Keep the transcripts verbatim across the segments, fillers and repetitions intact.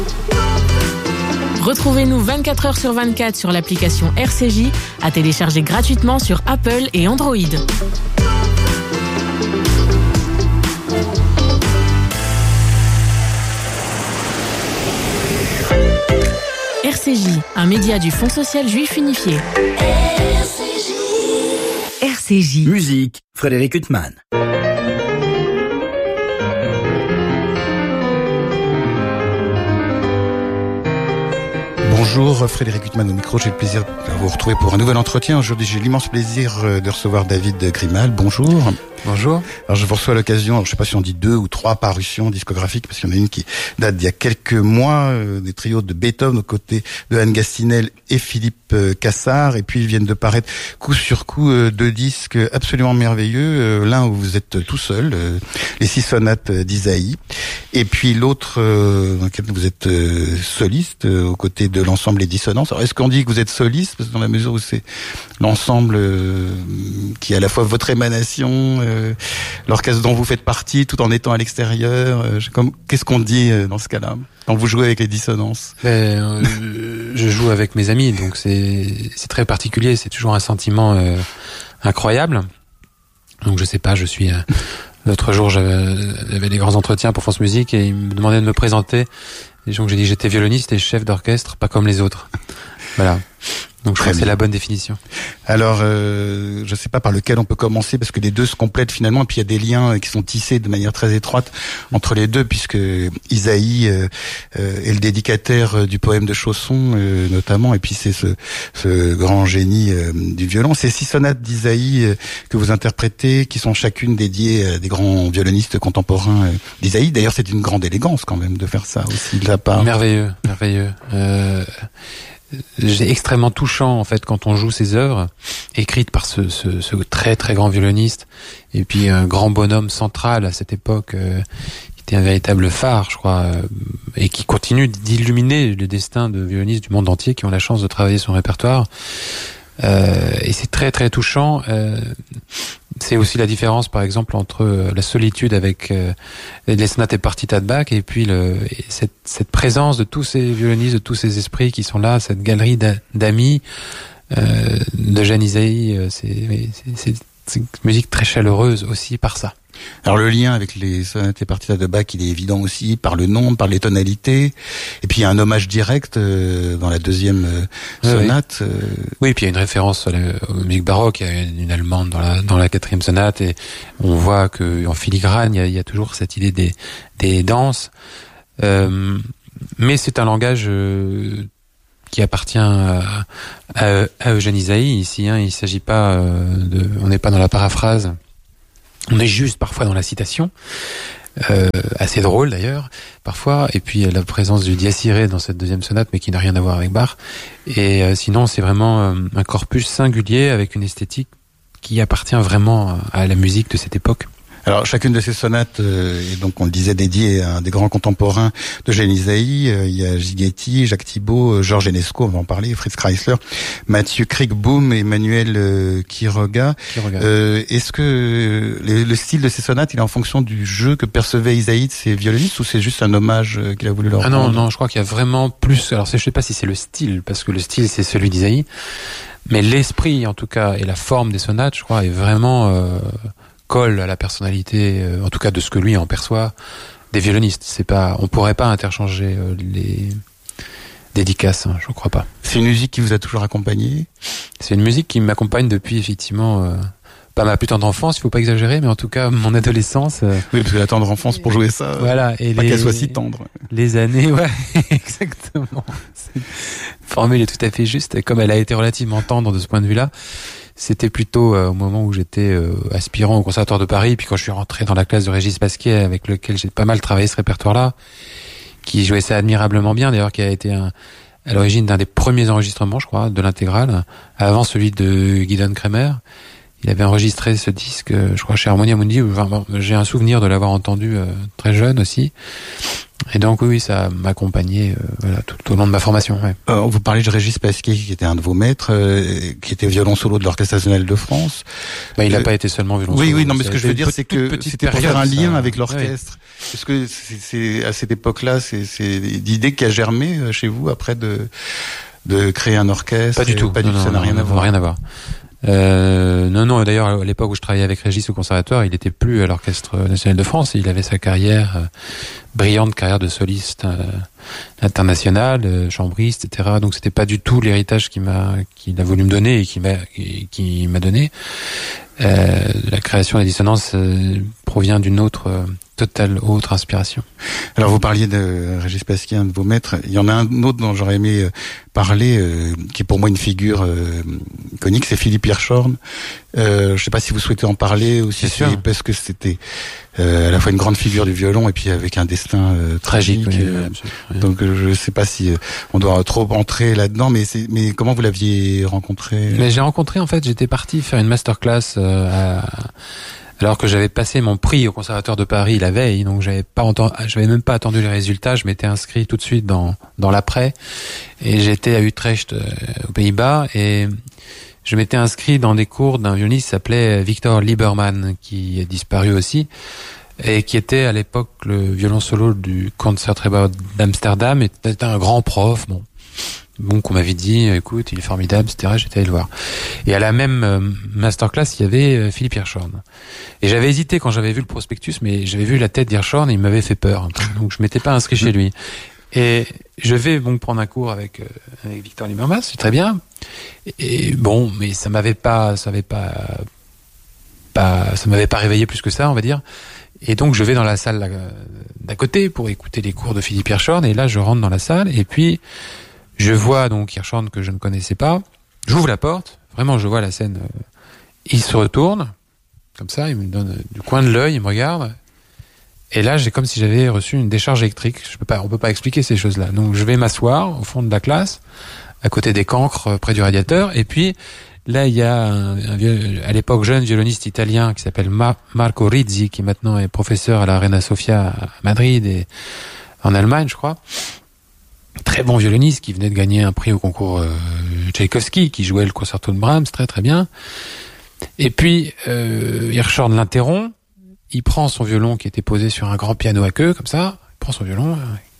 Retrouvez-nous vingt-quatre heures sur vingt-quatre sur l'application R C J, à télécharger gratuitement sur Apple et Android. R C J, un média du Fonds social juif unifié. R C J. R C J. Musique, Frédéric Huttman. Bonjour, Frédéric Huttman au micro. J'ai le plaisir de vous retrouver pour un nouvel entretien. Aujourd'hui, j'ai l'immense plaisir de recevoir David Grimal. Bonjour. Bonjour. Alors, je vous reçois à l'occasion, alors, je sais pas si on dit deux ou trois parutions discographiques, parce qu'il y en a une qui date d'il y a quelques mois, euh, des trios de Beethoven aux côtés de Anne Gastinel et Philippe euh, Cassard. Et puis, ils viennent de paraître coup sur coup euh, deux disques absolument merveilleux. Euh, L'un où vous êtes tout seul, euh, les six sonates d'Isaïe. Et puis l'autre, euh, dans lequel vous êtes euh, soliste, euh, aux côtés de l'ensemble Les Dissonances. Alors, est-ce qu'on dit que vous êtes soliste? Parce que dans la mesure où c'est l'ensemble euh, qui est à la fois votre émanation, euh, l'orchestre dont vous faites partie, tout en étant à l'extérieur, euh, comme, qu'est-ce qu'on dit euh, dans ce cas-là, quand vous jouez avec Les Dissonances? Ben, euh, je joue avec mes amis, donc c'est, c'est très particulier, c'est toujours un sentiment euh, incroyable. Donc je sais pas, je suis... Euh, l'autre jour, j'avais, j'avais des grands entretiens pour France Musique et ils me demandaient de me présenter. Et donc j'ai dit que j'étais violoniste et chef d'orchestre, pas comme les autres. Voilà. Donc je crois que c'est la bonne définition. Alors, euh, je sais pas par lequel on peut commencer, parce que les deux se complètent finalement, et puis il y a des liens qui sont tissés de manière très étroite entre les deux, puisque Isaïe euh, euh, est le dédicataire du poème de Chausson, euh, notamment, et puis c'est ce, ce grand génie euh, du violon. Ces six sonates d'Isaïe euh, que vous interprétez, qui sont chacune dédiées à des grands violonistes contemporains euh, d'Isaïe. D'ailleurs, c'est une grande élégance quand même de faire ça aussi de la part. Merveilleux, merveilleux. Euh... C'est extrêmement touchant en fait quand on joue ces œuvres écrites par ce, ce, ce très très grand violoniste et puis un grand bonhomme central à cette époque euh, qui était un véritable phare, je crois, euh, et qui continue d'illuminer le destin de violonistes du monde entier qui ont la chance de travailler son répertoire. Euh, et c'est très très touchant. Euh, c'est aussi la différence, par exemple, entre la solitude avec euh, les sonates et partitas de Bach et puis le, et cette, cette présence de tous ces violonistes, de tous ces esprits qui sont là, cette galerie d'amis euh, de Jeanne Isaïe. C'est, c'est, c'est une musique très chaleureuse aussi par ça. Alors le lien avec les sonates et partitas de Bach, il est évident aussi par le nombre, par les tonalités, et puis il y a un hommage direct euh, dans la deuxième euh, sonate. Oui, oui. Euh... oui, et puis il y a une référence à la aux musique baroque, il y a une, une allemande dans la dans la quatrième sonate, et on voit que en filigrane, il y a, il y a toujours cette idée des des danses, euh, mais c'est un langage euh, qui appartient à, à, à Eugène Isaïe ici. Hein, il s'agit pas euh, de, on n'est pas dans la paraphrase. On est juste parfois dans la citation, euh, assez drôle d'ailleurs, parfois, et puis la présence du dies irae dans cette deuxième sonate, mais qui n'a rien à voir avec Bach. Et euh, sinon, c'est vraiment euh, un corpus singulier avec une esthétique qui appartient vraiment à la musique de cette époque. Alors, chacune de ces sonates euh, est donc, on le disait, dédiée à un des grands contemporains de Jeanne Isaïe. Euh, il y a Ligeti, Jacques Thibault, euh, Georges Enesco, on va en parler, Fritz Kreisler, Mathieu Kriegboom, Emmanuel euh, Quiroga. Quiroga. Euh, est-ce que euh, le, le style de ces sonates, il est en fonction du jeu que percevait Isaïe de ses violonistes, ou c'est juste un hommage euh, qu'il a voulu leur ah non, rendre? Non, je crois qu'il y a vraiment plus... Alors, je sais pas si c'est le style, parce que le style, c'est celui d'Isaïe, mais l'esprit, en tout cas, et la forme des sonates, je crois, est vraiment... Euh, colle à la personnalité, euh, en tout cas de ce que lui en perçoit, des violonistes. C'est pas, on pourrait pas interchanger euh, les dédicaces, hein, je crois pas. C'est une musique qui vous a toujours accompagné? C'est une musique qui m'accompagne depuis effectivement, euh, pas ma plus tendre enfance, il faut pas exagérer, mais en tout cas mon adolescence. Euh, oui, parce que la tendre enfance pour jouer ça, voilà, et pas les, qu'elle soit si tendre. Les années, ouais, exactement. Cette formule est tout à fait juste, et comme elle a été relativement tendre de ce point de vue-là. C'était plutôt euh, au moment où j'étais euh, aspirant au Conservatoire de Paris, puis quand je suis rentré dans la classe de Régis Pasquier, avec lequel j'ai pas mal travaillé ce répertoire-là, qui jouait ça admirablement bien, d'ailleurs, qui a été un, à l'origine d'un des premiers enregistrements, je crois, de l'intégrale, avant celui de Gideon Kremer. il avait enregistré ce disque, je crois, chez Harmonia Mundi, où enfin, j'ai un souvenir de l'avoir entendu euh, très jeune aussi. Et donc oui, ça m'a accompagné euh, voilà, tout, tout au long de ma formation. Ouais. Euh, vous parlez de Régis Pasquier, qui était un de vos maîtres, euh, qui était violon solo de l'Orchestre national de France. Bah, il n'a euh, pas été seulement violon oui, solo. Oui, non, mais ce que je veux dire, c'est que c'était pour faire un lien ça... avec l'orchestre. Ouais. Est-ce que c'est, c'est à cette époque-là, c'est, c'est l'idée qui a germé chez vous après de de créer un orchestre? Pas du tout. Pas du non, tout. Non, ça n'a non, rien à voir. Rien à voir. Euh, non, non. D'ailleurs, à l'époque où je travaillais avec Régis au conservatoire, il était plus à l'Orchestre national de France. Il avait sa carrière euh, brillante, carrière de soliste euh, international, euh, chambriste, et cetera. Donc, c'était pas du tout l'héritage qu'il m'a, qu'il a voulu me donner et qui m'a, qui, qui m'a donné. Euh, la création des dissonances euh, provient d'une autre, euh, totale autre inspiration. Alors vous parliez de Régis Pasquier, un de vos maîtres. Il y en a un autre dont j'aurais aimé parler, euh, qui est pour moi une figure euh, iconique, c'est Philippe Hirschhorn. Euh, je ne sais pas si vous souhaitez en parler ou si c'est, c'est parce que c'était euh, à la fois une grande figure du violon et puis avec un destin euh, tragique. tragique euh, oui, donc je ne sais pas si euh, on doit trop entrer là-dedans, mais c'est, mais comment vous l'aviez rencontré? Mais j'ai rencontré en fait, j'étais parti faire une masterclass euh, à alors que j'avais passé mon prix au Conservatoire de Paris la veille, donc j'avais pas entendu, j'avais même pas attendu les résultats, je m'étais inscrit tout de suite dans dans l'après, et j'étais à Utrecht, euh, aux Pays-Bas, et je m'étais inscrit dans des cours d'un violoniste qui s'appelait Victor Lieberman, qui a disparu aussi, et qui était à l'époque le violon solo du Concertgebouw d'Amsterdam, et c'était un grand prof, bon. Bon, qu'on m'avait dit, écoute, il est formidable, et cetera. J'étais allé le voir. Et à la même euh, masterclass, il y avait euh, Philippe Hirschhorn. Et j'avais hésité quand j'avais vu le prospectus, mais j'avais vu la tête d'Hirschhorn et il m'avait fait peur. Donc je m'étais pas inscrit chez lui. Et je vais donc prendre un cours avec, euh, avec Victor Lieberman, c'est très bien. Et bon, mais ça m'avait pas, ça avait pas, pas, ça m'avait pas réveillé plus que ça, on va dire. Et donc je vais dans la salle là, d'à côté pour écouter les cours de Philippe Hirschhorn. Et là, je rentre dans la salle et puis je vois donc Hirschhorn que je ne connaissais pas. J'ouvre la porte. Vraiment, je vois la scène. Il se retourne. Comme ça, il me donne du coin de l'œil, il me regarde. Et là, j'ai comme si j'avais reçu une décharge électrique. Je peux pas, on peut pas expliquer ces choses-là. Donc, je vais m'asseoir au fond de la classe, à côté des cancres, près du radiateur. Et puis, là, il y a un, un à l'époque, jeune violoniste italien qui s'appelle Ma- Marco Rizzi, qui maintenant est professeur à la Reina Sofia à Madrid et en Allemagne, je crois. Très bon violoniste qui venait de gagner un prix au concours euh, Tchaïkovski, qui jouait le concerto de Brahms, très très bien. Et puis, euh, Hirschhorn l'interrompt, il prend son violon qui était posé sur un grand piano à queue, comme ça, il prend son violon,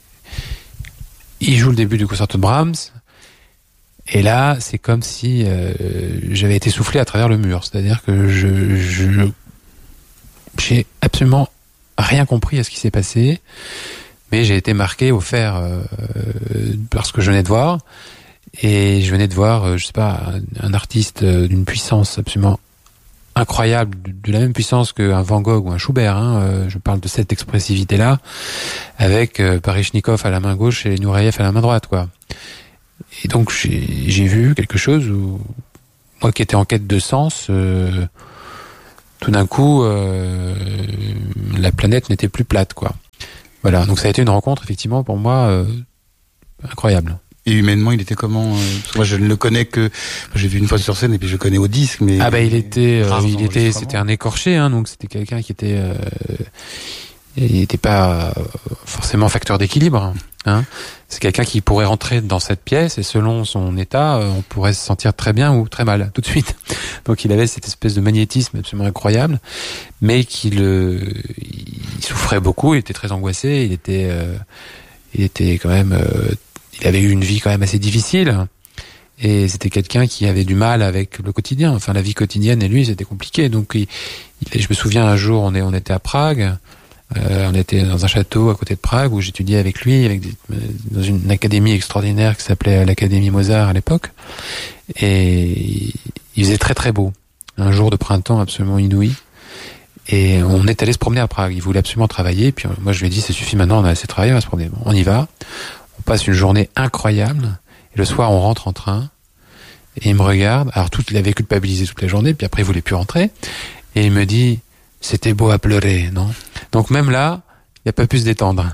il joue le début du concerto de Brahms, et là, c'est comme si euh, j'avais été soufflé à travers le mur, c'est-à-dire que je, je j'ai absolument rien compris à ce qui s'est passé, mais j'ai été marqué au fer euh, par ce que je venais de voir, et je venais de voir, euh, je sais pas, un, un artiste euh, d'une puissance absolument incroyable, de, de la même puissance qu'un Van Gogh ou un Schubert, hein, euh, je parle de cette expressivité-là, avec euh, Baryshnikov à la main gauche et Nureyev à la main droite, quoi. Et donc j'ai, j'ai vu quelque chose où, moi qui étais en quête de sens, euh, tout d'un coup, euh, la planète n'était plus plate, quoi. Voilà, donc ça a été une rencontre, effectivement, pour moi, euh, incroyable. Et humainement, il était comment? Parce que moi, je ne le connais que, j'ai vu une fois sur scène et puis je le connais au disque, mais. Ah bah il était, euh, il était, c'était un écorché, hein, donc c'était quelqu'un qui était, euh, il n'était pas forcément facteur d'équilibre, hein. C'est quelqu'un qui pourrait rentrer dans cette pièce et selon son état, on pourrait se sentir très bien ou très mal tout de suite. Donc il avait cette espèce de magnétisme absolument incroyable, mais qu'il, il souffrait beaucoup, il était très angoissé, il était, euh, il était quand même, euh, il avait eu une vie quand même assez difficile. Et c'était quelqu'un qui avait du mal avec le quotidien. Enfin, la vie quotidienne et lui, c'était compliqué. Donc, il, il, je me souviens un jour, on, est, on était à Prague. Euh, on était dans un château à côté de Prague où j'étudiais avec lui, avec des, dans une, une académie extraordinaire qui s'appelait l'Académie Mozart à l'époque. Et il faisait très très beau. Un jour de printemps absolument inouï. Et on est allé se promener à Prague. Il voulait absolument travailler. Puis moi, je lui ai dit, ça suffit maintenant, on a assez travaillé, on va se promener. Bon, on y va. On passe une journée incroyable. Et le soir, on rentre en train. Et il me regarde. Alors, tout, il avait culpabilisé toute la journée. Puis après, il voulait plus rentrer. Et il me dit, c'était beau à pleurer, non? Donc même là, il n'a pas pu se détendre.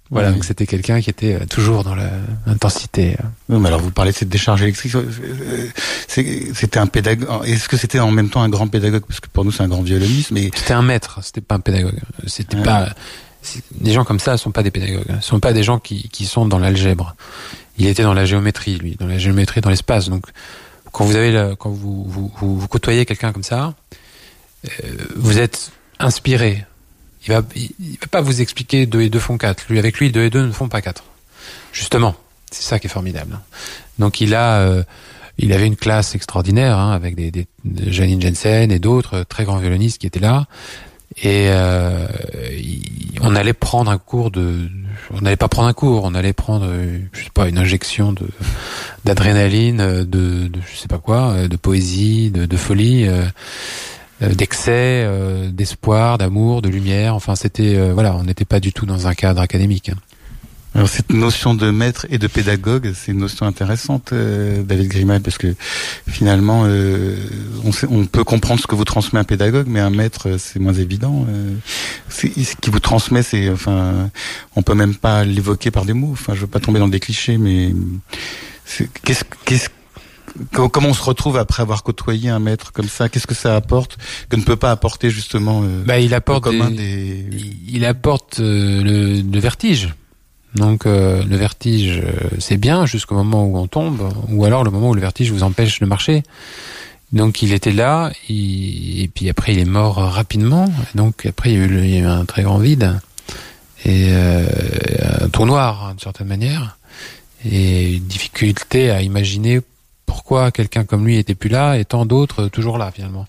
Voilà, oui. donc c'était quelqu'un qui était toujours dans l'intensité. Oui, mais alors vous parlez de cette décharge électrique. C'est, c'était un pédagogue. Est-ce que c'était en même temps un grand pédagogue? Parce que pour nous, c'est un grand violoniste, mais c'était un maître. C'était pas un pédagogue. C'était ouais. pas. C'est, des gens comme ça ne sont pas des pédagogues. Ce sont pas des gens qui qui sont dans l'algèbre. Il était dans la géométrie, lui, dans la géométrie, dans l'espace. Donc, quand vous avez, la, quand vous vous, vous vous côtoyez quelqu'un comme ça, euh, vous êtes inspiré. Il va, il, il va pas vous expliquer deux et deux font quatre. Lui, avec lui, deux et deux ne font pas quatre. Justement, c'est ça qui est formidable. Donc, il a, euh, il avait une classe extraordinaire hein, avec des, des, des Janine Jensen et d'autres très grands violonistes qui étaient là. Et euh, il, on allait prendre un cours de, on n'allait pas prendre un cours, on allait prendre, je sais pas, une injection de d'adrénaline, de, de je sais pas quoi, de poésie, de, de folie. Euh, d'excès, euh, d'espoir, d'amour, de lumière. Enfin, c'était euh, voilà, on n'était pas du tout dans un cadre académique. Alors cette notion de maître et de pédagogue, c'est une notion intéressante, euh, David Grimal, parce que finalement, euh, on, sait, on peut comprendre ce que vous transmet un pédagogue, mais un maître, c'est moins évident. Euh, c'est, ce qui vous transmet, c'est, enfin, on peut même pas l'évoquer par des mots. Enfin, je veux pas tomber dans des clichés, mais c'est, qu'est-ce, qu'est-ce Comment on se retrouve après avoir côtoyé un maître comme ça? Qu'est-ce que ça apporte que ne peut pas apporter justement euh, bah, il apporte le commun des, des... Il apporte euh, le, le vertige. Donc euh, le vertige, euh, c'est bien jusqu'au moment où on tombe, ou alors le moment où le vertige vous empêche de marcher. Donc il était là, il, et puis après il est mort rapidement. Donc après il y a eu, il y a eu un très grand vide et euh, un trou noir d'une certaine manière, et une difficulté à imaginer pourquoi quelqu'un comme lui était plus là et tant d'autres toujours là finalement.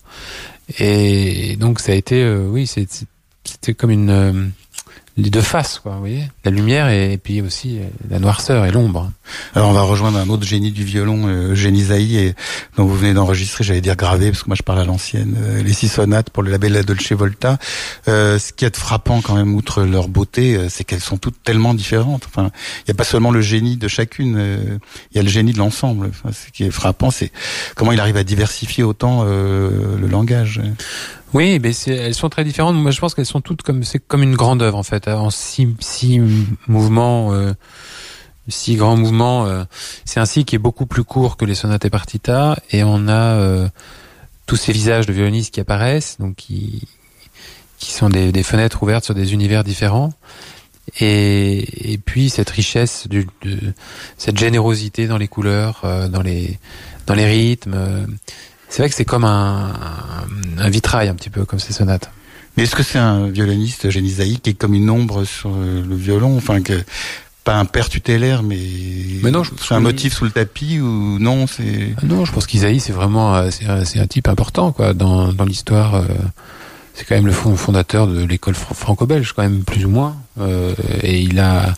Et donc ça a été, euh, oui, c'est, c'était comme une euh, les deux faces, quoi, vous voyez, la lumière et, et puis aussi euh, la noirceur et l'ombre. Alors on va rejoindre un autre génie du violon, euh, Eugène Ysaÿe, et dont vous venez d'enregistrer, j'allais dire gravé, parce que moi je parle à l'ancienne, euh, les six sonates pour le label La Dolce Volta. Euh, ce qui est frappant quand même, outre leur beauté, euh, c'est qu'elles sont toutes tellement différentes. Enfin, il n'y a pas seulement le génie de chacune, euh, il y a le génie de l'ensemble. Enfin, ce qui est frappant, c'est comment il arrive à diversifier autant euh, le langage. Oui, mais c'est, elles sont très différentes. Moi, je pense qu'elles sont toutes comme, c'est comme une grande œuvre en fait, en six, six mouvements, euh, six grands mouvements. Euh, c'est un cycle qui est beaucoup plus court que les sonates et partitas, et on a euh, tous ces visages de violonistes qui apparaissent, donc qui, qui sont des, des fenêtres ouvertes sur des univers différents, et, et puis cette richesse, du, de, cette générosité dans les couleurs, euh, dans les, dans les rythmes. Euh, C'est vrai que c'est comme un, un vitrail un petit peu, comme ces sonates. Mais est-ce que c'est un violoniste, Eugène Ysaÿe, qui est comme une ombre sur le violon, enfin que pas un père tutélaire, mais, mais non, je c'est un motif sous le tapis ou non, c'est ah non, je pense qu'Ysaÿe c'est vraiment c'est un, c'est un type important quoi dans dans l'histoire. Euh, c'est quand même le fondateur de l'école franco-belge, quand même plus ou moins, euh, et il a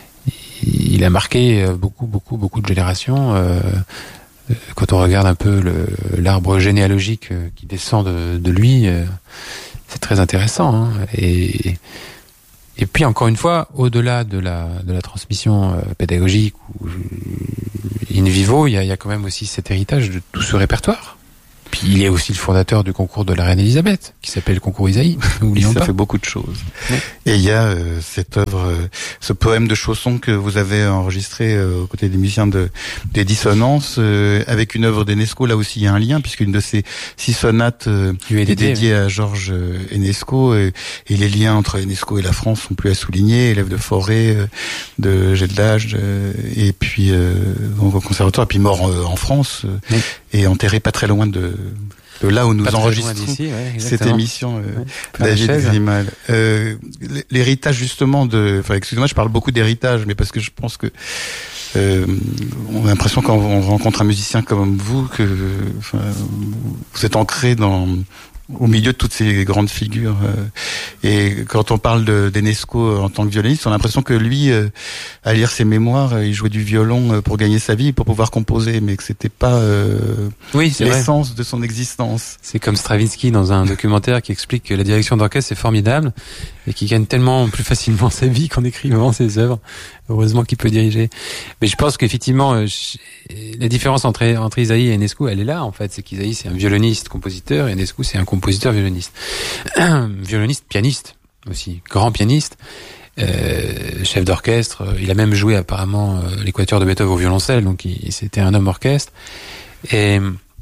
il a marqué beaucoup beaucoup beaucoup de générations. Euh, Quand on regarde un peu le, l'arbre généalogique qui descend de, de lui, c'est très intéressant. Hein. Et, et puis encore une fois, au-delà de la, de la transmission pédagogique ou in vivo, il y a, il y a quand même aussi cet héritage de tout ce répertoire. Puis il est aussi le fondateur du concours de la Reine Elisabeth, qui s'appelle le concours Ysaÿe. N'oublions ça pas. fait beaucoup de choses. Oui. Et il y a euh, cette œuvre, euh, ce poème de Chausson que vous avez enregistré euh, aux côtés des musiciens de, des Dissonances, euh, avec une œuvre d'Enesco. Là aussi, il y a un lien, puisqu'une de ces six sonates euh, est dédiée, dédiée à Georges Enesco, et, et les liens entre Enesco et la France sont plus à souligner. Élève de Forêt, euh, de Gédelage, euh, et puis euh, au conservatoire, et puis mort euh, en France, euh, oui. Et enterré pas très loin de de là où nous enregistrons ouais, cette émission, euh, ouais, David Grimal. Euh, l'héritage justement de, enfin excusez-moi, je parle beaucoup d'héritage, mais parce que je pense que euh, on a l'impression quand on rencontre un musicien comme vous que, enfin, vous êtes ancré dans au milieu de toutes ces grandes figures. Et quand on parle de, d'Enesco en tant que violoniste, on a l'impression que lui, à lire ses mémoires, il jouait du violon pour gagner sa vie, pour pouvoir composer, mais que c'était pas euh, oui, c'est l'essence vrai. de son existence. C'est comme Stravinsky dans un documentaire qui explique que la direction d'orchestre c'est formidable et qu'il gagne tellement plus facilement sa vie qu'en écrivant ses œuvres. Heureusement qu'il peut diriger. Mais je pense qu'effectivement, la différence entre, entre Ysaÿe et Enesco, elle est là, en fait. C'est qu'Ysaÿe, c'est un violoniste, compositeur, et Enesco, c'est un compositeur, violoniste. Violoniste, pianiste aussi, grand pianiste. euh, chef d'orchestre. Il a même joué apparemment euh, les quatuors de Beethoven au violoncelle, donc il, c'était un homme orchestre. Et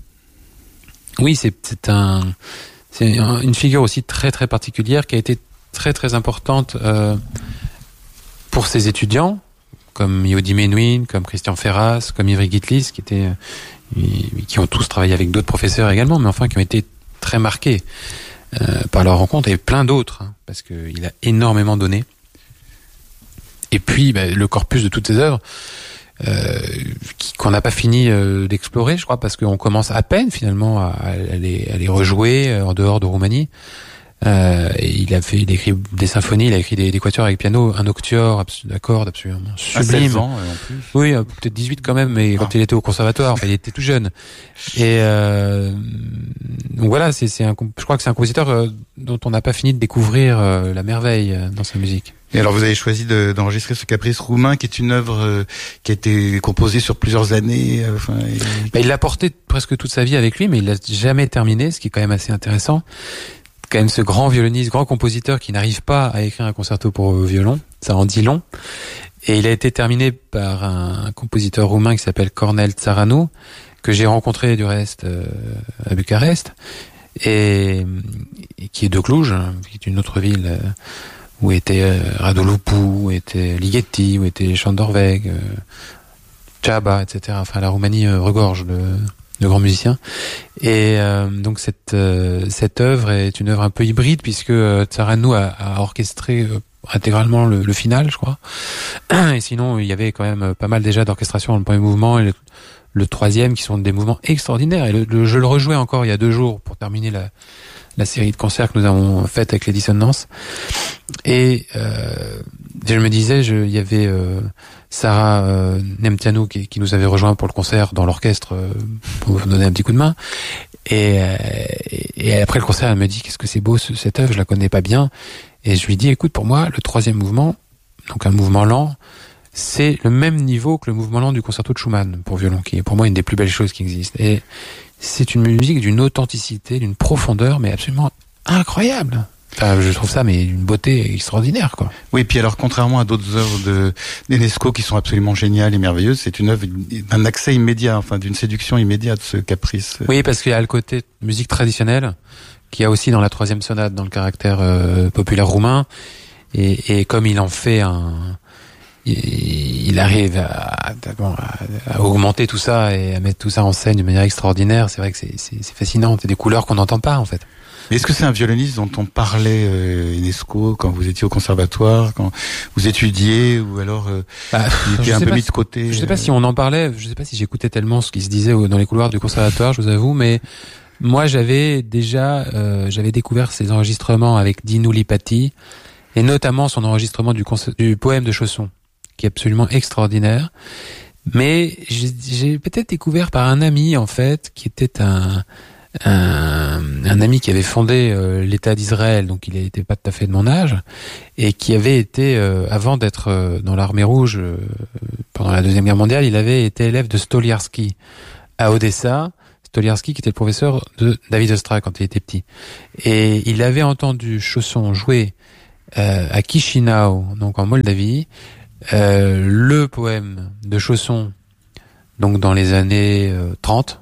oui, c'est, c'est un, c'est une figure aussi très très particulière qui a été très très importante euh, pour ses étudiants, comme Yehudi Menuhin, comme Christian Ferras, comme Ivry Gitlis, qui étaient, euh, qui ont tous travaillé avec d'autres professeurs également, mais enfin qui ont été très marqués euh, par leur rencontre, et plein d'autres, hein, parce qu'il a énormément donné. Et puis bah, le corpus de toutes ses œuvres, euh, qu'on n'a pas fini euh, d'explorer, je crois, parce qu'on commence à peine finalement à, à, les, à les rejouer en dehors de Roumanie. Euh, et il a fait, il a écrit des symphonies, il a écrit des, des quatuors avec piano, un octuor d'accord, absolument sublime. À seize ans, en plus. Oui, peut-être dix-huit quand même, mais ah. quand il était au conservatoire, enfin, il était tout jeune. Et euh, donc voilà, c'est, c'est un, je crois que c'est un compositeur euh, dont on n'a pas fini de découvrir euh, la merveille euh, dans sa musique. Et alors vous avez choisi de, d'enregistrer ce Caprice roumain, qui est une œuvre euh, qui a été composée sur plusieurs années. Euh, enfin, et... bah, il l'a porté presque toute sa vie avec lui, mais il l'a jamais terminé, ce qui est quand même assez intéressant. Quand même ce grand violoniste, grand compositeur qui n'arrive pas à écrire un concerto pour violon, ça en dit long. Et il a été terminé par un compositeur roumain qui s'appelle Cornel Țăranu, que j'ai rencontré du reste euh, à Bucarest, et, et qui est de Cluj, qui est une autre ville euh, où était euh, Radu Lupu, où était Ligeti, où était Sándor-Vég, euh, Csaba, et cetera. Enfin, la Roumanie euh, regorge de... de grands musiciens. Et euh, donc cette euh, cette œuvre est une œuvre un peu hybride, puisque euh, Țăranu a, a orchestré euh, intégralement le, le final, je crois. Et sinon, il y avait quand même pas mal déjà d'orchestration dans le premier mouvement et le, le troisième, qui sont des mouvements extraordinaires. Et le, le, je le rejouais encore il y a deux jours pour terminer la la série de concerts que nous avons faite avec les Dissonances. Et euh, je me disais, je, il y avait euh, Sarah euh, Nemtianou qui, qui nous avait rejoint pour le concert dans l'orchestre euh, pour nous donner un petit coup de main. Et, euh, et, et après le concert, elle me dit, qu'est-ce que c'est beau ce, cette œuvre, je la connais pas bien. Et je lui dis, écoute, pour moi, le troisième mouvement, donc un mouvement lent, c'est le même niveau que le mouvement lent du concerto de Schumann pour violon, qui est pour moi une des plus belles choses qui existent. Et c'est une musique d'une authenticité, d'une profondeur, mais absolument incroyable. Enfin, je trouve ça, mais d'une beauté extraordinaire, quoi. Oui, puis alors, contrairement à d'autres œuvres de d'Enesco qui sont absolument géniales et merveilleuses, c'est une œuvre d'un accès immédiat, enfin, d'une séduction immédiate, ce Caprice. Oui, parce qu'il y a le côté musique traditionnelle, qu'il y a aussi dans la troisième sonate, dans le caractère euh, populaire roumain, et, et comme il en fait un... il arrive à, à, à augmenter tout ça et à mettre tout ça en scène de manière extraordinaire. C'est vrai que c'est, c'est, c'est fascinant. C'est des couleurs qu'on n'entend pas, en fait. Mais est-ce que c'est un violoniste dont on parlait, euh, Enesco, quand vous étiez au conservatoire, quand vous étudiez, ou alors euh, bah, il était un peu mis de côté? Je sais pas si on en parlait, je sais pas si j'écoutais tellement ce qui se disait dans les couloirs du conservatoire, je vous avoue, mais moi j'avais déjà, euh, j'avais découvert ses enregistrements avec Dinu Lipatti, et notamment son enregistrement du, conce- du poème de Chausson, qui est absolument extraordinaire. Mais j'ai, j'ai peut-être découvert par un ami, en fait, qui était un, un, un ami qui avait fondé euh, l'État d'Israël, donc il n'était pas tout à fait de mon âge, et qui avait été, euh, avant d'être euh, dans l'armée rouge, euh, pendant la Deuxième Guerre mondiale, il avait été élève de Stoliarski à Odessa. Stoliarski qui était le professeur de David Oistrakh quand il était petit. Et il avait entendu Chausson jouer euh, à Chisinau, donc en Moldavie, Euh, le poème de Chausson, donc dans les années euh, trente,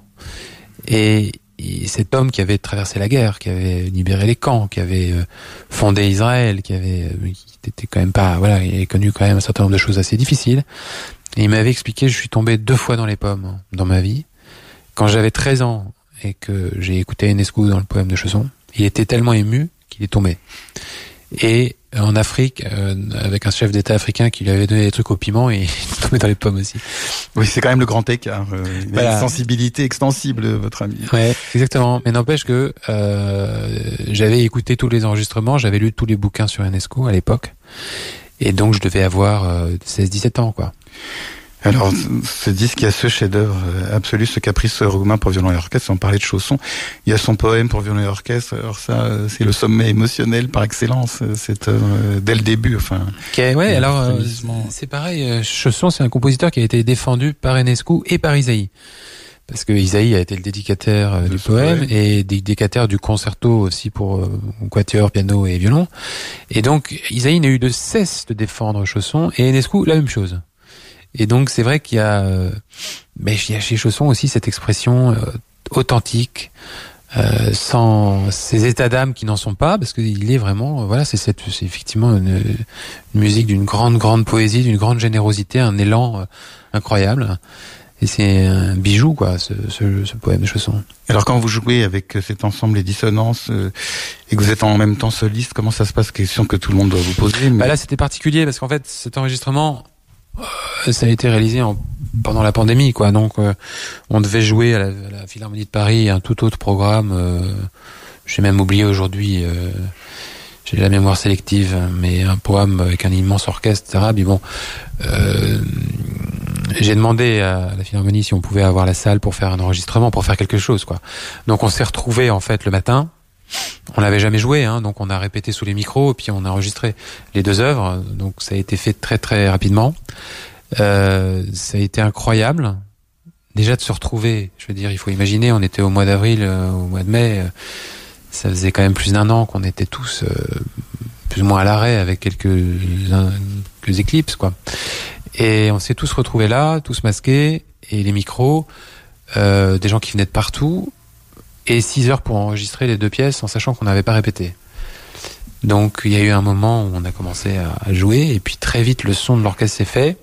et, et cet homme qui avait traversé la guerre, qui avait libéré les camps, qui avait euh, fondé Israël, qui avait, euh, qui était quand même pas, voilà, il avait connu quand même un certain nombre de choses assez difficiles. Et il m'avait expliqué, je suis tombé deux fois dans les pommes dans ma vie. Quand j'avais treize ans et que j'ai écouté Enescu dans le poème de Chausson, il était tellement ému qu'il est tombé. Et en Afrique, euh, avec un chef d'État africain qui lui avait donné des trucs au piment, et il est tombé dans les pommes aussi. Oui, c'est quand même le grand écart. Euh, voilà. Une sensibilité extensible, votre ami. Ouais, exactement. Mais n'empêche que euh, j'avais écouté tous les enregistrements, j'avais lu tous les bouquins sur Enescu à l'époque, et donc je devais avoir euh, seize dix-sept ans, quoi. Alors, ce disque, il y a ce chef-d'œuvre absolu, ce Caprice roumain pour violon et orchestre. On parlait de Chausson. Il y a son poème pour violon et orchestre. Alors ça, c'est le sommet émotionnel par excellence, cette œuvre, dès le début, enfin. Okay, ouais, alors, euh, c'est pareil. Chausson, c'est un compositeur qui a été défendu par Enescu et par Isaïe. parce que Isaïe a été le dédicataire euh, du poème poème. Et dédicataire du concerto aussi pour euh, quatuor, piano et violon. Et donc Isaïe n'a eu de cesse de défendre Chausson et Enescu la même chose. Et donc c'est vrai qu'il y a, euh, mais il y a chez Chausson aussi cette expression euh, authentique, euh, sans ces états d'âme qui n'en sont pas, parce qu'il est vraiment, euh, voilà, c'est cette, c'est effectivement une, une musique d'une grande, grande poésie, d'une grande générosité, un élan euh, incroyable. Et c'est un bijou, quoi, ce, ce, ce poème de Chausson. Alors quand vous jouez avec cet ensemble Les Dissonances euh, et que vous êtes en même temps soliste, comment ça se passe? Question que tout le monde doit vous poser. Mais... Bah là, c'était particulier parce qu'en fait, cet enregistrement, euh, ça a été réalisé en, pendant la pandémie, quoi. Donc, euh, on devait jouer à la, à la Philharmonie de Paris un tout autre programme. Euh, j'ai même oublié aujourd'hui. Euh, j'ai la mémoire sélective, mais un programme avec un immense orchestre, et cetera. Mais bon. Euh, J'ai demandé à la Philharmonie si on pouvait avoir la salle pour faire un enregistrement, pour faire quelque chose, quoi. Donc on s'est retrouvés en fait le matin. On l'avait jamais joué, hein, donc on a répété sous les micros et puis on a enregistré les deux œuvres. Donc ça a été fait très très rapidement. Euh, ça a été incroyable. Déjà de se retrouver, je veux dire, il faut imaginer, on était au mois d'avril, euh, au mois de mai. Euh, ça faisait quand même plus d'un an qu'on était tous euh, plus ou moins à l'arrêt avec quelques, un, quelques éclipses, quoi. Et on s'est tous retrouvés là, tous masqués, et les micros, euh, des gens qui venaient de partout, et six heures pour enregistrer les deux pièces en sachant qu'on n'avait pas répété. Donc il y a eu un moment où on a commencé à, à jouer, et puis très vite le son de l'orchestre s'est fait,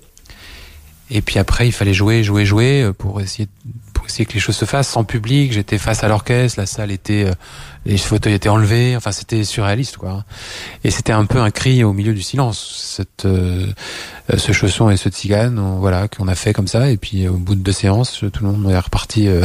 et puis après il fallait jouer, jouer, jouer pour essayer, pour essayer que les choses se fassent sans public. J'étais face à l'orchestre, la salle était, euh, les fauteuils étaient enlevés, enfin c'était surréaliste, quoi. Et c'était un peu un cri au milieu du silence, cette, euh, ce Chausson et ce Tzigane, on, voilà, qu'on a fait comme ça, et puis au bout de deux séances, tout le monde est reparti euh,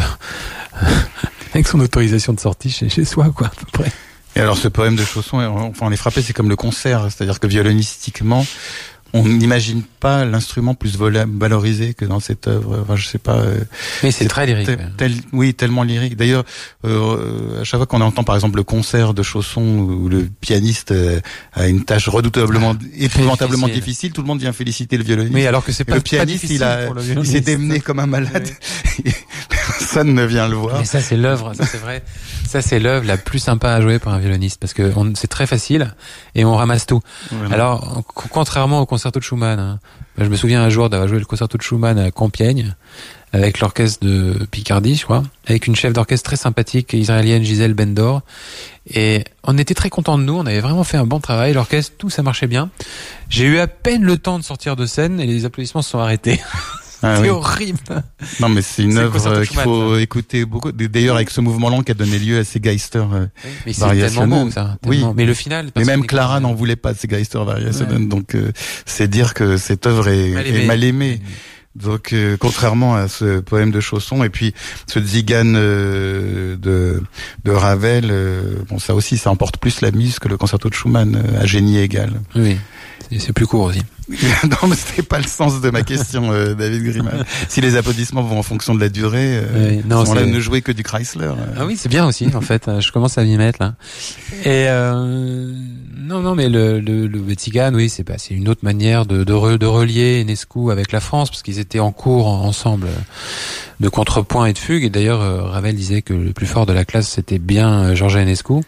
avec son autorisation de sortie chez, chez soi, quoi, à peu près. Et alors ce poème de Chausson, enfin on les frappait, c'est comme le concert, c'est-à-dire que violonistiquement, on n'imagine pas l'instrument plus valorisé que dans cette œuvre. Enfin, je sais pas. Euh, Mais c'est, c'est très lyrique. Tel, tel, oui, tellement lyrique. D'ailleurs, euh, à chaque fois qu'on entend par exemple le concert de Chausson où le pianiste euh, a une tâche redoutablement, ah, épouvantablement difficile. difficile, tout le monde vient féliciter le violoniste. Oui, alors que c'est pas, le pianiste, pas il a, il s'est démené comme un malade. Oui. Personne ne vient le voir. Mais ça, c'est l'œuvre. Ça, c'est vrai. Ça, c'est l'œuvre la plus sympa à jouer pour un violoniste parce que on, c'est très facile et on ramasse tout. Voilà. Alors, contrairement au concerto de Schumann, hein, je me souviens un jour d'avoir joué le concerto de Schumann à Compiègne avec l'orchestre de Picardie, je crois, avec une chef d'orchestre très sympathique israélienne, Gisèle Bendor. Et on était très contents de nous. On avait vraiment fait un bon travail. L'orchestre, tout ça marchait bien. J'ai eu à peine le temps de sortir de scène et les applaudissements se sont arrêtés. Ah, c'est oui. Horrible. Non, mais c'est une c'est œuvre qu'il faut ça. écouter beaucoup. D'ailleurs, avec ce mouvement long qui a donné lieu à ces Geister euh, oui, mais c'est tellement bon, ça. Tellement. Oui. Mais le final. Mais même Clara n'en voulait pas de ces Geister Variationen. Ouais. Donc, euh, c'est dire que cette œuvre est mal aimée. Est mal aimée. Donc, euh, contrairement à ce poème de Chausson et puis ce Tzigane euh, de de Ravel, euh, bon, ça aussi, ça emporte plus la mise que le concerto de Schumann euh, à génie égal. Oui. C'est, c'est plus court aussi. Non, mais c'était pas le sens de ma question, euh, David Grimal. Si les applaudissements vont en fonction de la durée, euh, oui, non, c'est... ne jouer que du Chrysler. Euh. Ah oui, c'est bien aussi, en fait. Je commence à m'y mettre là. Et euh, non, non, mais le le, le Tzigane, oui, c'est pas, c'est une autre manière de de, re, de relier Enescu avec la France, parce qu'ils étaient en cours ensemble de contrepoint et de fugue. Et d'ailleurs, Ravel disait que le plus fort de la classe c'était bien Georges Enescu.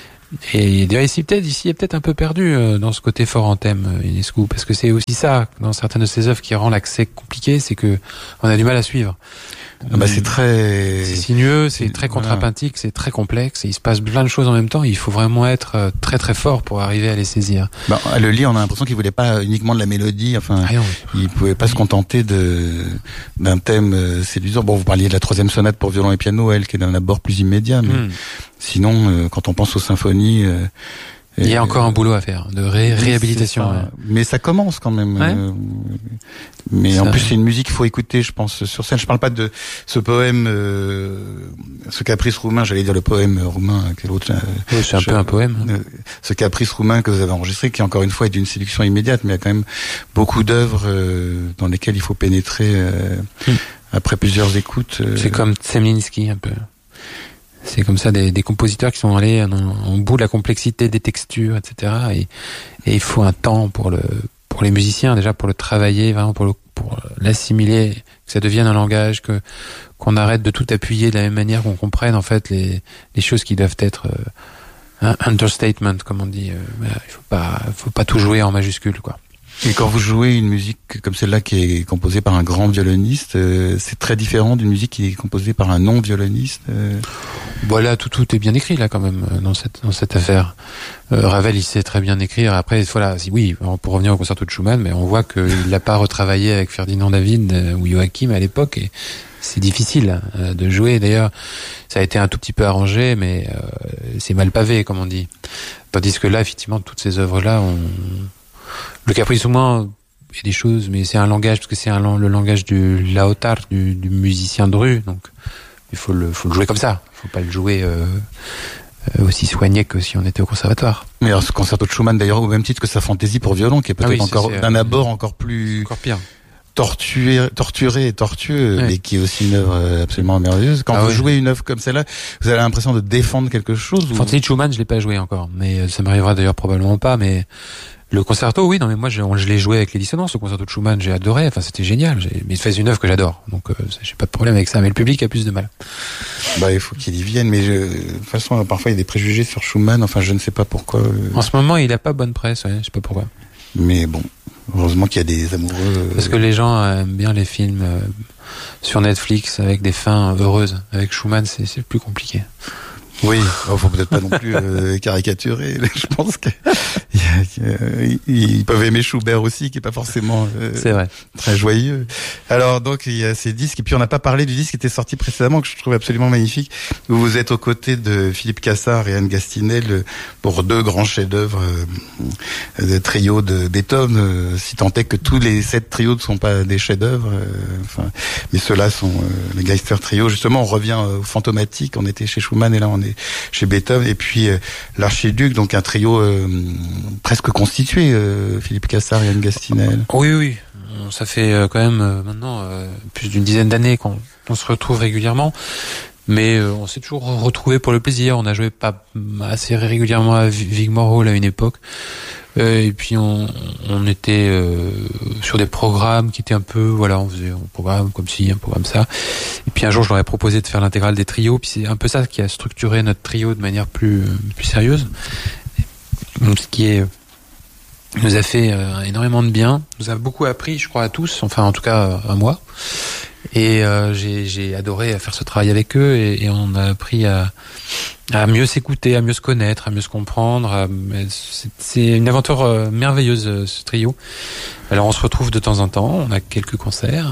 Et ici peut-être ici est peut-être un peu perdu euh, dans ce côté fort en thème Enescu, parce que c'est aussi ça dans certaines de ses œuvres qui rend l'accès compliqué, c'est que on a du mal à suivre. Ah bah c'est très c'est sinueux, c'est, c'est très contrapuntique, voilà. C'est très complexe et il se passe plein de choses en même temps. Il faut vraiment être très très fort pour arriver à les saisir. Bah, à le lire, on a l'impression qu'il voulait pas uniquement de la mélodie. Enfin, ah non, oui. Il pouvait pas oui. se contenter de d'un thème séduisant. Bon, vous parliez de la troisième sonate pour violon et piano, elle qui est d'un abord plus immédiat, mais mm. sinon, euh, quand on pense aux symphonies. Euh, Il y a encore un boulot à faire, de ré- réhabilitation. Ouais. Mais ça commence quand même. Ouais. Euh, mais ça, en plus, c'est une musique qu'il faut écouter, je pense, sur scène. Je parle pas de ce poème, euh, ce caprice roumain, j'allais dire le poème roumain, quel autre. Euh, oui, c'est un je, peu un poème. Euh, ce caprice roumain que vous avez enregistré, qui encore une fois est d'une séduction immédiate, mais il y a quand même beaucoup d'œuvres euh, dans lesquelles il faut pénétrer euh, hum. après plusieurs écoutes. Euh... C'est comme Zemlinsky un peu. C'est comme ça des, des compositeurs qui sont allés en, en bout de la complexité des textures, et cetera. Et, et il faut un temps pour le pour les musiciens déjà pour le travailler, vraiment pour le, pour l'assimiler que ça devienne un langage, que qu'on arrête de tout appuyer de la même manière, qu'on comprenne en fait les les choses qui doivent être euh, un understatement, comme on dit. Euh, il faut pas, faut pas tout jouer en majuscule, quoi. Et quand vous jouez une musique comme celle-là qui est composée par un grand violoniste, euh, c'est très différent d'une musique qui est composée par un non-violoniste. Euh... Voilà, tout tout est bien écrit là quand même dans cette dans cette affaire. Euh, Ravel, il sait très bien écrire. Après, voilà, oui, pour revenir au concerto de Schumann, mais on voit qu'il l'a pas retravaillé avec Ferdinand David euh, ou Joachim à l'époque. Et c'est difficile euh, de jouer. D'ailleurs, ça a été un tout petit peu arrangé, mais euh, c'est mal pavé, comme on dit. Tandis que là, effectivement, toutes ces œuvres-là, on... le Caprice Humain, il y a des choses, mais c'est un langage, parce que c'est un, le langage du laotar, du, du musicien de rue, donc il faut le, faut le jouer comme ça. Il faut pas le jouer euh, aussi soigné que si on était au conservatoire. Mais alors, ce concerto de Schumann, d'ailleurs, au même titre que sa fantaisie pour violon, qui est peut-être ah oui, encore d'un euh, abord encore plus encore pire. Tortué, torturé et tortueux, oui. Mais qui est aussi une œuvre absolument merveilleuse. Quand ah vous oui. jouez une œuvre comme celle-là, vous avez l'impression de défendre quelque chose. Fantaisie ou... de Schumann, je l'ai pas joué encore, mais ça m'arrivera d'ailleurs probablement pas, mais le concerto, oui, non, mais moi, je, je l'ai joué avec les dissonances. Le concerto de Schumann, j'ai adoré. Enfin, c'était génial. J'ai, mais c'est une œuvre que j'adore. Donc, euh, j'ai pas de problème avec ça. Mais le public a plus de mal. Bah, il faut qu'il y vienne. Mais je, de toute façon, parfois, il y a des préjugés sur Schumann. Enfin, je ne sais pas pourquoi. Euh... En ce moment, il a pas bonne presse. Ouais, je sais pas pourquoi. Mais bon, heureusement qu'il y a des amoureux. Euh... Parce que les gens aiment bien les films euh, sur Netflix avec des fins heureuses. Avec Schumann, c'est, c'est plus compliqué. Oui, il faut peut-être pas non plus euh, caricaturer. Je pense que ils peuvent aimer Schubert aussi, qui est pas forcément euh, c'est vrai. Très joyeux. Alors donc il y a ces disques, et puis on n'a pas parlé du disque qui était sorti précédemment que je trouve absolument magnifique. Où vous êtes aux côtés de Philippe Cassar et Anne Gastinel pour deux grands chefs-d'œuvre, euh, de trio de Beethoven. Euh, si tant est que tous les sept trios ne sont pas des chefs-d'œuvre, euh, enfin, mais ceux-là sont euh, les Geister Trio. Justement, on revient aux fantomatiques. On était chez Schumann et là on est chez Beethoven, et puis euh, l'archiduc, donc un trio euh, presque constitué, euh, Philippe Cassar et Anne Gastinel. Oui, oui, ça fait euh, quand même euh, maintenant euh, plus d'une dizaine d'années qu'on, qu'on se retrouve régulièrement, mais euh, on s'est toujours retrouvé pour le plaisir. On a joué pas assez régulièrement à Wigmore Hall à une époque, euh, et puis on, on était euh, sur des programmes qui étaient un peu, voilà, on faisait un programme comme ci, un programme ça. Et puis un jour, je leur ai proposé de faire l'intégrale des trios. Puis c'est un peu ça qui a structuré notre trio de manière plus plus sérieuse. Ce qui est nous a fait euh, énormément de bien, nous a beaucoup appris, je crois, à tous, enfin en tout cas à moi. Et euh, j'ai, j'ai adoré faire ce travail avec eux, et, et on a appris à, à mieux s'écouter, à mieux se connaître, à mieux se comprendre. À, c'est, c'est une aventure euh, merveilleuse, ce trio. Alors on se retrouve de temps en temps, on a quelques concerts,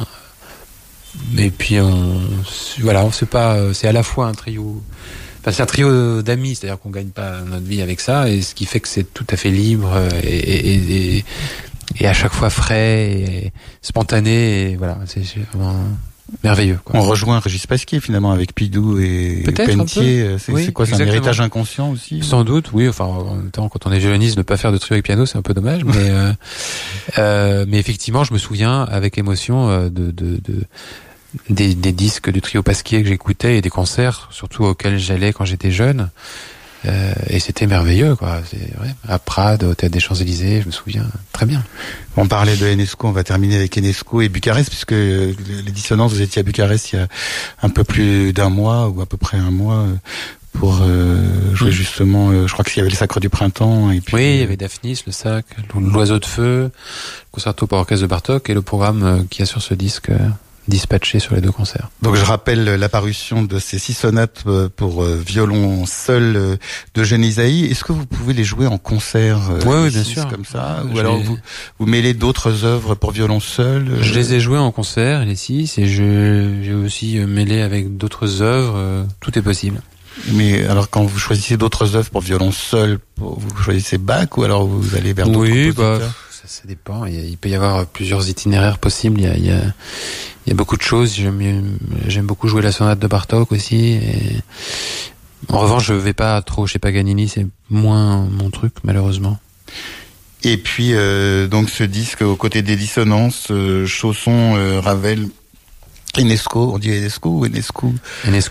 et puis on, voilà, on sait pas, c'est à la fois un trio. Enfin, c'est un trio d'amis, c'est-à-dire qu'on gagne pas notre vie avec ça, et ce qui fait que c'est tout à fait libre et, et, et, et à chaque fois frais et spontané, et voilà, c'est vraiment merveilleux, quoi. On rejoint Régis Pasquier finalement avec Pidou et Peut-être Pentier. C'est, oui, c'est quoi, c'est exactement. Un héritage inconscient aussi? Sans doute, oui. Enfin, en même temps, quand on est violoniste, ne pas faire de trio avec piano, c'est un peu dommage, mais euh, euh, mais effectivement, je me souviens avec émotion euh, de, de, de Des, des disques du trio Pasquier que j'écoutais, et des concerts surtout auxquels j'allais quand j'étais jeune, euh, et c'était merveilleux, quoi. C'est vrai. À Prades, au Théâtre des Champs-Élysées, je me souviens très bien. On parlait de Enesco, on va terminer avec Enesco et Bucarest, puisque les dissonances, vous étiez à Bucarest il y a un peu plus d'un mois, ou à peu près un mois, pour euh, jouer mmh. justement, euh, je crois qu'il y avait le Sacre du Printemps, et puis oui, il y avait Daphnis, le Sac, l'Oiseau de Feu, le concerto pour orchestre de Bartók, et le programme euh, qu'il y a sur ce disque euh, dispatché sur les deux concerts. Donc je rappelle l'apparition de ces six sonates pour violon seul d'Eugène Ysaÿe. Est-ce que vous pouvez les jouer en concert? Oui, oui, bien sûr. Comme ça, ou je alors les... vous vous mêlez d'autres œuvres pour violon seul? Je les ai joués en concert, les six, et je j'ai aussi mêlé avec d'autres œuvres. Tout est possible. Mais alors quand vous choisissez d'autres œuvres pour violon seul, vous choisissez Bach, ou alors vous allez vers d'autres oui, compositeurs? Bah, ça, ça dépend. Il, y a, il peut y avoir plusieurs itinéraires possibles. Il y a, il y a Il y a beaucoup de choses. J'aime, j'aime beaucoup jouer la sonate de Bartók aussi. Et en revanche, je vais pas trop chez Paganini. C'est moins mon truc, malheureusement. Et puis, euh, donc, ce disque, aux côtés des dissonances, euh, Chausson, euh, Ravel, Enesco. On dit Enesco ou Enescu? Enescu.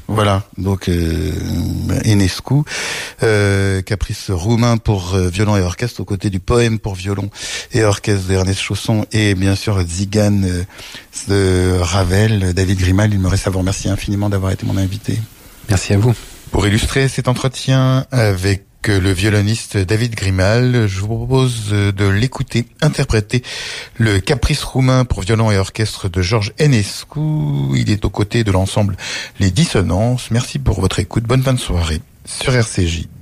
Voilà, donc euh, Enescu, euh, caprice roumain pour euh, violon et orchestre aux côtés du poème pour violon et orchestre d'Ernest Chausson et bien sûr Tzigane euh, de Ravel, David Grimal. Il me reste à vous remercier infiniment d'avoir été mon invité. Merci à vous. Pour illustrer cet entretien avec le violoniste David Grimal, je vous propose de l'écouter interpréter le caprice roumain pour violon et orchestre de Georges Enescu. Il est aux côtés de l'ensemble Les Dissonances. Merci pour votre écoute. Bonne fin de soirée sur R C J.